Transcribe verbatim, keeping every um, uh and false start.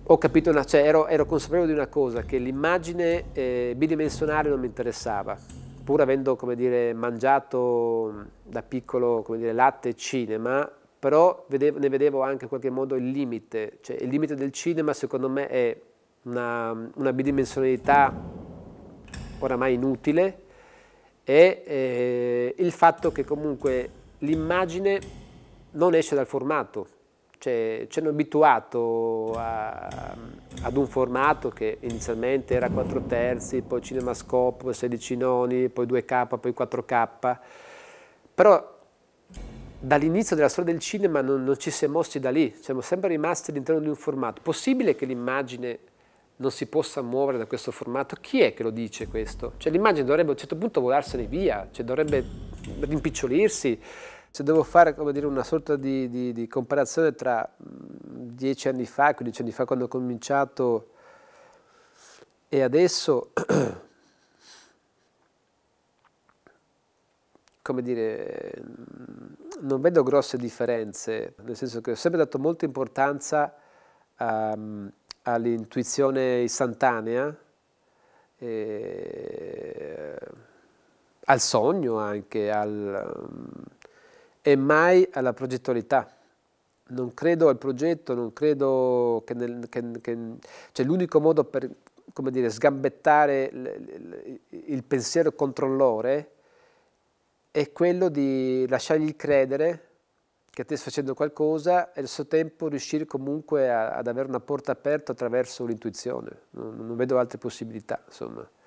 Ho capito, una, cioè ero, ero consapevole di una cosa, che l'immagine eh, bidimensionale non mi interessava, pur avendo, come dire, mangiato mh, da piccolo, come dire, latte e cinema, però vedevo- ne vedevo anche in qualche modo il limite, cioè il limite del cinema secondo me è una, una bidimensionalità oramai inutile e eh, il fatto che comunque l'immagine non esce dal formato, cioè ci hanno abituato a- ad un formato che inizialmente era quattro terzi, poi CinemaScope, poi sedici noni, poi due K, poi quattro K, però dall'inizio della storia del cinema non, non ci si è mossi da lì, siamo sempre rimasti all'interno di un formato. Possibile che l'immagine non si possa muovere da questo formato? Chi è che lo dice questo? Cioè l'immagine dovrebbe a un certo punto volarsene via, cioè dovrebbe rimpicciolirsi. Se devo fare, come dire, una sorta di, di- di comparazione tra mh, dieci anni fa, quindici anni fa, quando ho cominciato, e adesso, come dire, non vedo grosse differenze, nel senso che ho sempre dato molta importanza a- all'intuizione istantanea, e al sogno anche, al, e mai alla progettualità. Non credo al progetto, non credo che, nel, che, che cioè l'unico modo per, come dire, sgambettare il, il, il pensiero controllore è quello di lasciargli credere che te stai facendo qualcosa e allo stesso tempo riuscire comunque a- ad avere una porta aperta attraverso l'intuizione. Non, non vedo altre possibilità, insomma.